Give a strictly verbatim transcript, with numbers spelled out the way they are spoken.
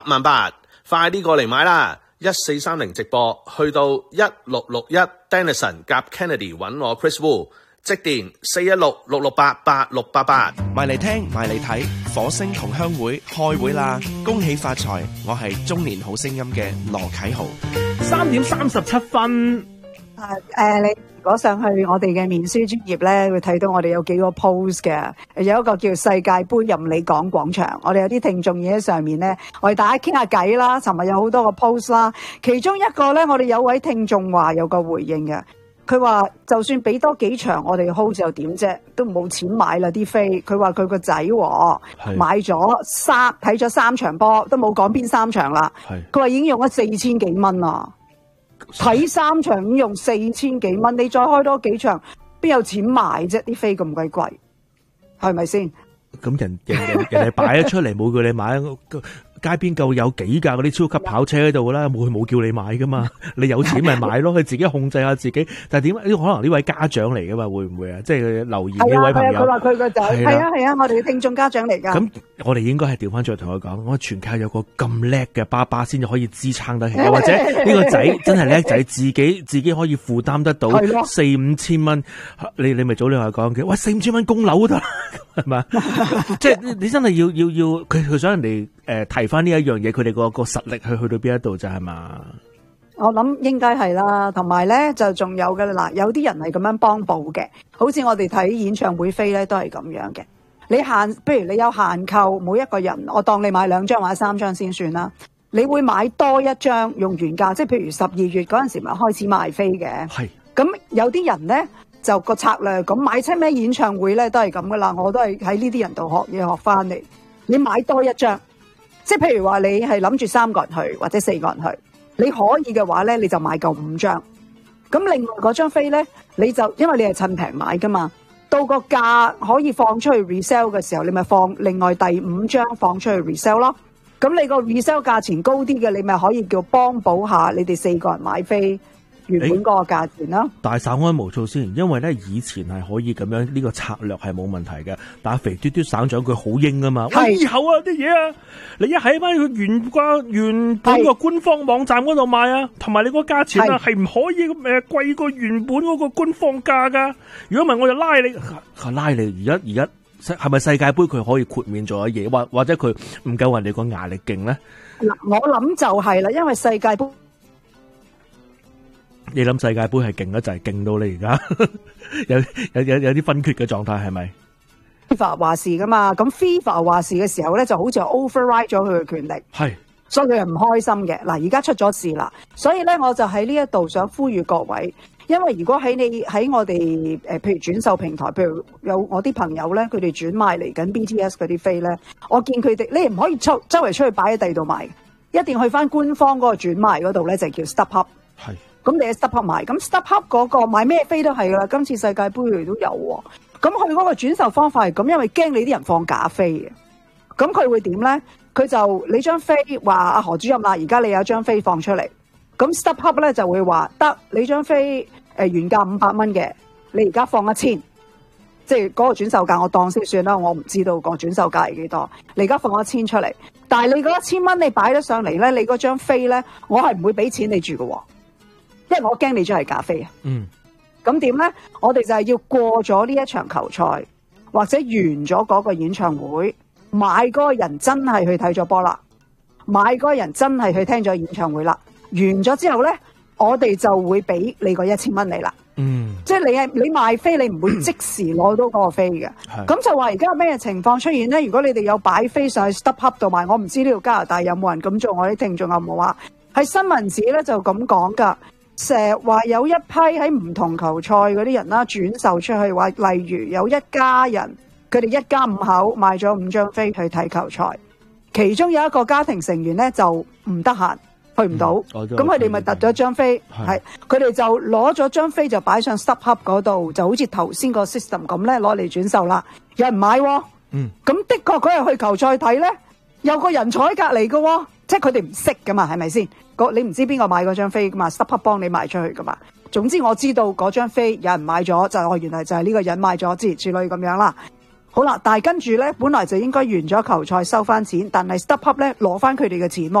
萬八，快啲過嚟買啦！一四三零直播去到一六六一 Denison 夾 Kennedy 揾我 Chris Wu， 即電四一六六六八八六八八。 埋嚟聽，埋嚟睇，火星同鄉會開會啦！恭喜發財！我係中年好聲音嘅羅啟豪。 三點三十七分。 誒、呃，你如果上去我哋嘅面書專頁咧，會睇到我哋有幾個 post 嘅，有一個叫世界盃任你講廣場，我哋有啲聽眾已喺上面咧，我哋大家傾下偈啦。尋日有好多個 post 啦，其中一個咧，我哋有位聽眾話有個回應嘅，佢話就算俾多幾場我哋 hold 又點啫，都冇錢買啦啲飛。佢話佢個仔買咗三睇咗三場波，都冇講邊三場啦。佢話已經用咗四千幾蚊啦。睇三場咁用四千幾蚊，你再開多幾場，邊有錢買啫？啲飛咁鬼貴，係咪先？ 咁人人人人哋擺咗出嚟，冇叫你買。街邊夠有幾架嗰啲超級跑車喺度啦，冇佢冇叫你買噶嘛。你有錢咪買咯，佢自己控制下自己。但係點？呢可能呢位家長嚟噶嘛？會唔會啊？即係留言呢位朋友。 佢話佢個仔係啊係啊，我哋嘅聽眾家長嚟噶。 咁我哋應該係調翻轉同佢講，我全靠有個咁叻嘅爸爸先至可以支撐得起，或者呢個仔真係叻仔，自己自己可以負擔得到四五千蚊。你你咪早兩日講嘅，喂四五千蚊供樓得係嘛？即係你真係要要要，佢佢想人哋誒、呃、提翻呢一樣嘢，佢哋個個實力去去到邊一度就係嘛？ 我諗應該係啦，同埋咧就仲有嘅啦，有啲人係咁樣幫補嘅，好似我哋睇演唱會飛咧都係咁樣嘅。你限，譬如你有限購，每一個人，我當你買兩張或者三張先算啦。你會買多一張用原價，即係譬如十二月嗰陣時咪開始賣飛嘅。係。咁有啲人咧就個策略咁買親咩演唱會咧都係咁噶啦，我都係喺呢啲人度學嘢學翻嚟。你買多一張。即係譬如話你係諗住三個人去或者四個人去，你可以嘅話咧，你就買夠五張。咁另外嗰張飛咧，你就因為你係趁平買噶嘛，到個價可以放出去 resell 嘅時候，你咪放另外第五張放出去 resell 咯。咁你個 resell 價錢高啲嘅，你咪可以叫幫補下你哋四個人買飛原本嗰個價錢啦。 大稍安無躁先，因為咧以前係可以咁樣，呢、這個策略係冇問題嘅。但係肥嘟嘟省長佢好英啊嘛，喂，以後啊啲嘢啊，你一喺翻佢原價原本個官方網站嗰度買啊，同埋你個價錢啊係唔可以誒貴過原本嗰個官方價噶。如果唔係我就拉你，啊、拉你。而家而家係咪世界盃佢可以豁免咗嘢，或或者佢唔夠人哋個壓力勁咧？ 嗱，我諗就係啦，因為世界盃。 你諗世界盃係勁得就係勁到你而家有有有有啲分缺嘅狀態係咪 ？FIFA 話事噶嘛，咁 FIFA 話事嘅時候咧，就好似 override 咗佢嘅權力，係，所以佢係唔開心嘅。嗱，而家出咗事啦，所以咧我就喺呢一度想呼籲各位，因為如果喺你喺我哋誒、呃，譬如轉售平台，譬如有我啲朋友咧，佢哋轉賣嚟緊 B T S 嗰啲飛咧，我見佢哋你唔可以周周圍出去擺喺第二度賣，一定要去翻官方嗰個轉賣嗰度咧，就叫 StubHub。係。咁你喺 StubHub 買，咁 StubHub 嗰個買咩飛都係噶啦，今次世界盃佢都有喎。咁佢嗰個轉售方法係咁，因為驚你啲人放假飛嘅。咁佢會點咧？佢就你張飛話阿何主任啦，而家你有張飛放出嚟，咁 StubHub 咧就會話得你張飛誒原價五百蚊嘅，你而家放一千，即係嗰個轉售價我當先算啦，我唔知道個轉售價係幾多。你而家放一千出嚟，但係你嗰一千蚊你擺咗上嚟咧，你嗰張飛咧，我係唔會俾錢你住嘅。因為我驚你張係假飛啊，嗯，咁點咧？我哋就係要過咗呢一場球賽，或者完咗嗰個演唱會，買嗰個人真係去睇咗波啦，買嗰個人真係去聽咗演唱會啦，完咗之後咧，我哋就會俾你個一千蚊你啦，嗯，即係你係你賣飛，你唔會即時攞到嗰個飛嘅，咁、嗯、就話而家有咩情況出現咧？如果你哋有擺飛上去 StubHub 度賣，我唔知呢度加拿大有冇人咁做，我啲聽眾有冇話喺新聞紙咧就咁講噶。成日話有一批喺唔同球賽嗰啲人啦，轉售出去，話例如有一家人，佢哋一家五口買咗五張飛去睇球賽，其中有一個家庭成員咧就唔得閒去唔到，咁佢哋咪突咗張飛，係佢哋就攞咗張飛就擺上 StubHub 嗰度，就好似頭先個 system 咁咧攞嚟轉售啦，有人買、哦，嗯，咁的確嗰日去球賽睇咧，有個人坐喺隔籬嘅，即係佢哋唔識噶嘛，係咪先？你唔知邊個買嗰張飛噶嘛 StubHub 幫你賣出去噶嘛。總之我知道嗰張飛有人買咗，就係、我原來就係呢個人買咗，之之類咁樣啦。 好啦，但係跟住咧，本來就應該完咗球賽收翻錢，但係 StubHub 咧攞翻佢哋嘅錢喎。